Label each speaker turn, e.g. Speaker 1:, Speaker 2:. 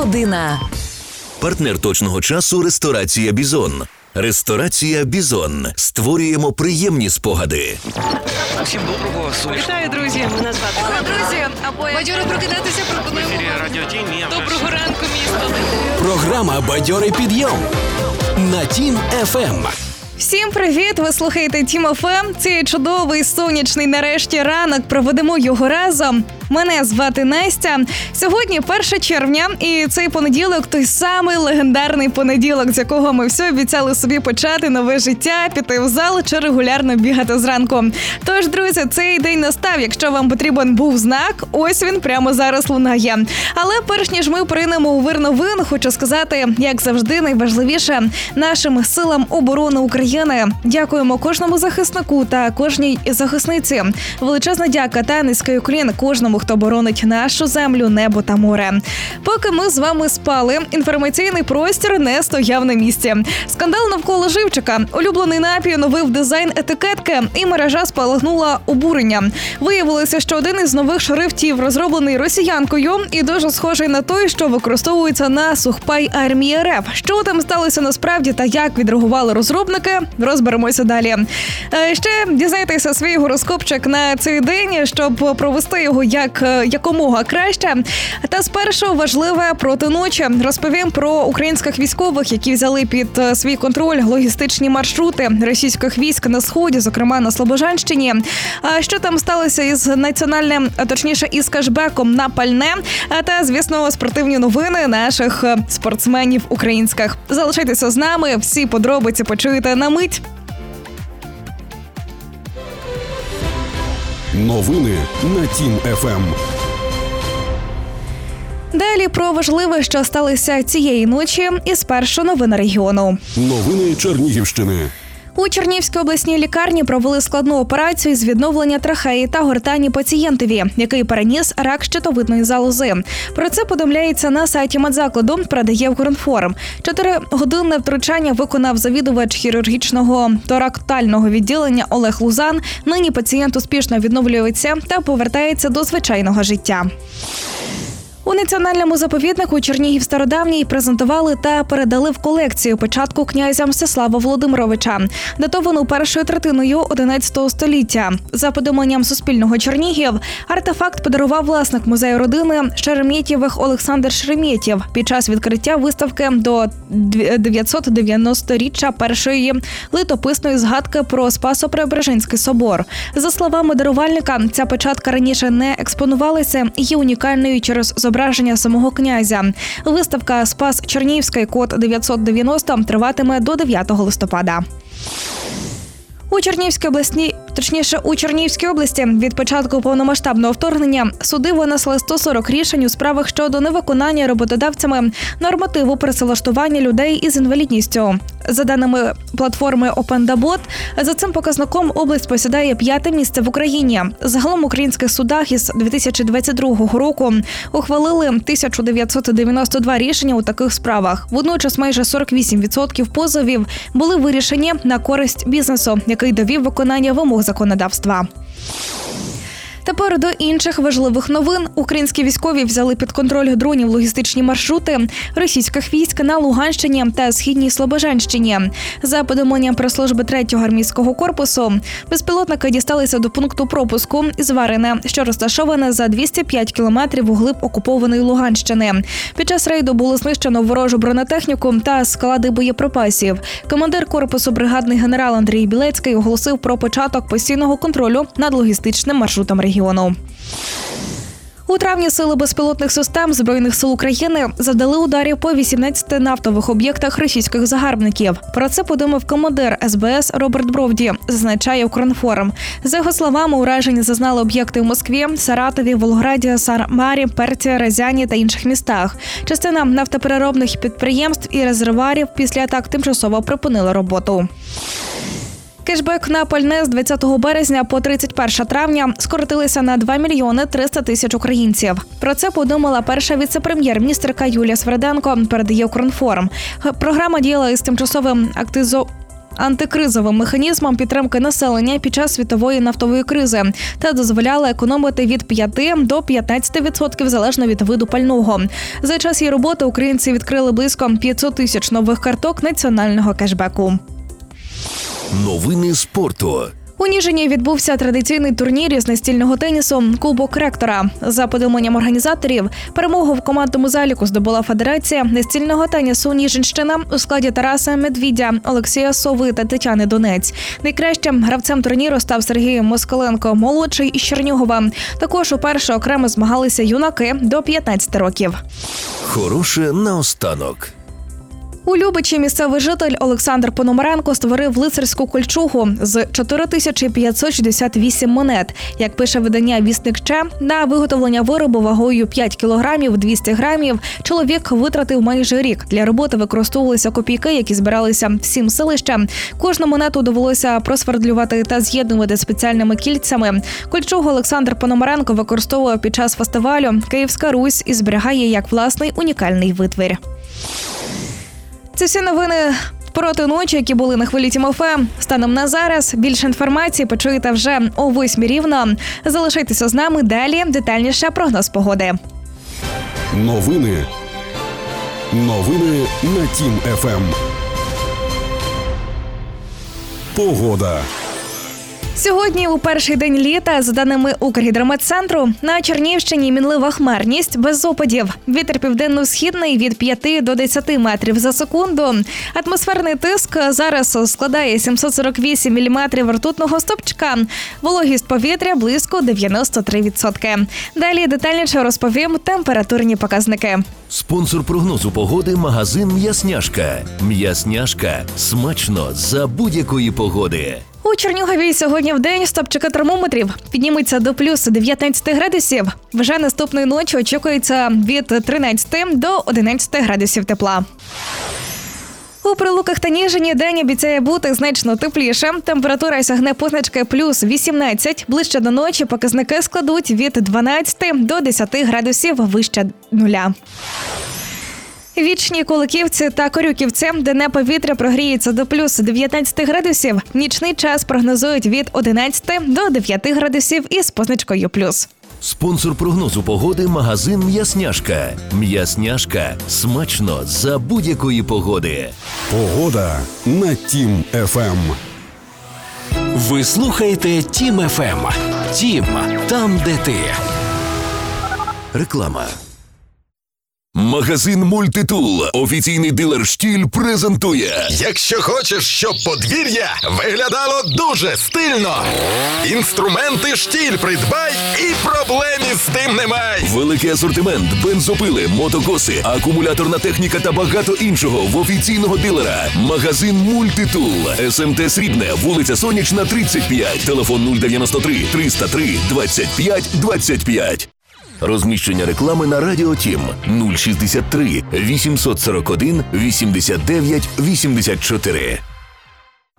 Speaker 1: Година.
Speaker 2: Партнер точного часу – ресторація «Бізон». Ресторація «Бізон». Створюємо приємні спогади.
Speaker 3: Всім доброго, сонячного.
Speaker 4: Вітаю, друзі! Мене звати друзі. Бадьоро прокидатися пропонуємо.
Speaker 3: В ефірі Радіо Тім.
Speaker 4: Доброго ранку, місто.
Speaker 5: Програма «Бадьорий підйом» на Тім ФМ.
Speaker 6: Всім привіт! Ви слухаєте Тім ФМ. Цей чудовий, сонячний, нарешті, ранок. Проведемо його разом. Мене звати Настя. Сьогодні 1 червня, і цей понеділок – той самий легендарний понеділок, з якого ми все обіцяли собі почати нове життя, піти в зал чи регулярно бігати зранку. Тож, друзі, цей день настав. Якщо вам потрібен був знак, ось він прямо зараз лунає. Але перш ніж ми поринемо у вир новин, хочу сказати, як завжди, найважливіше – нашим силам оборони України. Дякуємо кожному захиснику та кожній захисниці. Величезна дяка та низький уклін кожному, хто боронить нашу землю, небо та море. Поки ми з вами спали, інформаційний простір не стояв на місці. Скандал навколо живчика. Улюблений напій оновив дизайн етикетки, і мережа спалахнула обуренням. Виявилося, що один із нових шрифтів розроблений росіянкою і дуже схожий на той, що використовується на сухпай армії РФ. Що там сталося насправді та як відреагували розробники, розберемося далі. Ще дізнайтеся свій гороскопчик на цей день, щоб провести його якомога краще. Та спершу важливе проти ночі. Розповім про українських військових, які взяли під свій контроль логістичні маршрути російських військ на Сході, зокрема на Слобожанщині. Що там сталося із національним, а точніше із кешбеком на пальне. Та, звісно, спортивні новини наших спортсменів українських. Залишайтеся з нами, всі подробиці почуєте на мить.
Speaker 5: Новини на Тім ФМ.
Speaker 6: Далі про важливе, що сталося цієї ночі, і спершу новини регіону.
Speaker 5: Новини Чернігівщини.
Speaker 6: У Чернігівській обласній лікарні провели складну операцію з відновлення трахеї та гортані пацієнтові, який переніс рак щитовидної залози. Про це повідомляється на сайті медзакладу, передає «Укрінформ». 4-годинне втручання виконав завідувач хірургічного торактального відділення Олег Лузан. Нині пацієнт успішно відновлюється та повертається до звичайного життя. У національному заповіднику Чернігів-Стародавній презентували та передали в колекцію печатку князя Мстислава Володимировича, датовану першою третиною 11 століття. За повідомленням Суспільного Чернігів, артефакт подарував власник музею родини Шереметєвих Олександр Шереметєв під час відкриття виставки до 990-річчя першої літописної згадки про Спасо-Преображенський собор. За словами дарувальника, ця печатка раніше не експонувалася і є унікальною через зображення самого князя. Виставка «Спас Чернігівський, код 990» триватиме до 9 листопада. У Чернігівській області від початку повномасштабного вторгнення суди винесли 140 рішень у справах щодо невиконання роботодавцями нормативу працевлаштування людей із інвалідністю. За даними платформи OpenDabot, за цим показником область посідає 5-те місце в Україні. Загалом в українських судах із 2022 року ухвалили 1992 рішення у таких справах. Водночас майже 48% позовів були вирішені на користь бізнесу, який довів виконання вимог законодавства. Тепер до інших важливих новин. Українські військові взяли під контроль дронів логістичні маршрути російських військ на Луганщині та Східній Слобожанщині. За повідомленням прес-служби 3-го армійського корпусу, безпілотники дісталися до пункту пропуску Зварине, що розташоване за 205 кілометрів углиб окупованої Луганщини. Під час рейду було знищено ворожу бронетехніку та склади боєприпасів. Командир корпусу бригадний генерал Андрій Білецький оголосив про початок постійного контролю над логістичним маршрутом регіону. У травні сили безпілотних систем Збройних сил України завдали ударів по 18 нафтових об'єктах російських загарбників. Про це повідомив командир СБС Роберт Бровді, зазначає «Укрінформ». За його словами, ураження зазнали об'єкти в Москві, Саратові, Волгограді, Самарі, Перті, Рязані та інших містах. Частина нафтопереробних підприємств і резервуарів після атак тимчасово припинили роботу. Кешбек на пальне з 20 березня по 31 травня скоротилися на 2 мільйони 300 тисяч українців. Про це повідомила перша віце-прем'єр-міністерка Юлія Сверденко, передає «Укрінформ». Програма діяла із тимчасовим антикризовим механізмом підтримки населення під час світової нафтової кризи та дозволяла економити від 5 до 15% залежно від виду пального. За час її роботи українці відкрили близько 500 тисяч нових карток національного кешбеку.
Speaker 2: Новини спорту.
Speaker 6: У Ніжині відбувся традиційний турнір із настільного тенісу «Кубок ректора». За повідомленням організаторів, перемогу в командному заліку здобула Федерація настільного тенісу «Ніжинщина» у складі Тараса Медвідя, Олексія Сови та Тетяни Донець. Найкращим гравцем турніру став Сергій Москаленко-молодший із Чернігова. Також уперше окремо змагалися юнаки до 15 років.
Speaker 2: Хороше наостанок.
Speaker 6: У Любичі місцевий житель Олександр Пономаренко створив лицарську кольчугу з 4568 монет. Як пише видання «Вісник ЧЕ», на виготовлення виробу вагою 5 кілограмів 200 грамів чоловік витратив майже рік. Для роботи використовувалися копійки, які збиралися всім селищем. Кожну монету довелося просвердлювати та з'єднувати спеціальними кільцями. Кольчугу Олександр Пономаренко використовував під час фестивалю «Київська Русь» і зберігає як власний унікальний витвір. Це всі новини проти ночі, які були на хвилі Тім ФМ. Станом на зараз більше інформації почуєте вже о 8 рівно. Залишайтеся з нами, далі детальніше прогноз погоди.
Speaker 5: Новини на Тім ФМ. Погода.
Speaker 6: Сьогодні у перший день літа, за даними Укргідрометцентру, на Чернігівщині мінлива хмарність без опадів. Вітер південно-східний від 5 до 10 метрів за секунду. Атмосферний тиск зараз складає 748 міліметрів ртутного стовпчика. Вологість повітря близько 93%. Далі детальніше розповім температурні показники.
Speaker 2: Спонсор прогнозу погоди – магазин «М'ясняшка». «М'ясняшка» – смачно за будь-якої погоди.
Speaker 6: У Чернігові сьогодні вдень стопчики термометрів підніметься до плюс 19 градусів. Вже наступної ночі очікується від 13 до 11 градусів тепла. У Прилуках та Ніжині день обіцяє бути значно тепліше. Температура сягне позначки плюс 18. Ближче до ночі показники складуть від 12 до 10 градусів вище нуля. Вічні Куликівці та Корюківці, денне повітря прогріється до плюс 19 градусів. Нічний час прогнозують від 11 до 9 градусів із позначкою плюс.
Speaker 2: Спонсор прогнозу погоди – магазин «М'ясняшка». «М'ясняшка» – смачно за будь-якої погоди.
Speaker 5: Погода на Тім ФМ. Ви слухаєте Тім ФМ. Тім – там, де ти.
Speaker 2: Реклама. Магазин «Мультитул», офіційний дилер «Штіль» презентує.
Speaker 1: Якщо хочеш, щоб подвір'я виглядало дуже стильно. Інструменти «Штіль» придбай і проблем із тим немає.
Speaker 2: Великий асортимент, бензопили, мотокоси, акумуляторна техніка та багато іншого в офіційного дилера. Магазин «Мультитул». СМТ Срібне, вулиця Сонячна, 35. Телефон 093 303 25 25. Розміщення реклами на Радіо Тім 063 841 89 84.